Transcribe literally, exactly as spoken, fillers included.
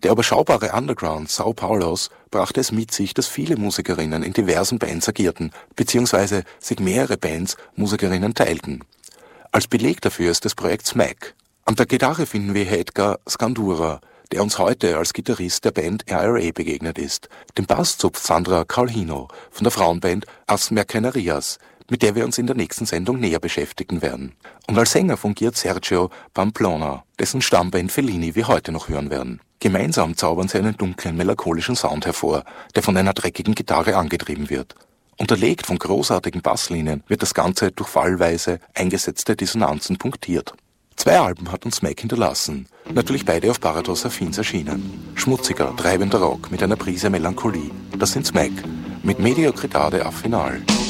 Der überschaubare Underground Sao Paulos brachte es mit sich, dass viele Musikerinnen in diversen Bands agierten, beziehungsweise sich mehrere Bands Musikerinnen teilten. Als Beleg dafür ist das Projekt Smack. An der Gitarre finden wir Edgar Scandura, der uns heute als Gitarrist der Band R R A begegnet ist. Den Bass zupft Sandra Caulhino von der Frauenband As Mercenarias, mit der wir uns in der nächsten Sendung näher beschäftigen werden. Und als Sänger fungiert Sergio Pamplona, dessen Stammband Fellini wir heute noch hören werden. Gemeinsam zaubern sie einen dunklen, melancholischen Sound hervor, der von einer dreckigen Gitarre angetrieben wird. Unterlegt von großartigen Basslinien wird das Ganze durch fallweise eingesetzte Dissonanzen punktiert. Zwei Alben hat uns Smack hinterlassen, natürlich beide auf Parados Affins erschienen. Schmutziger, treibender Rock mit einer Prise Melancholie, das sind Smack, mit Mediocritade Affinal.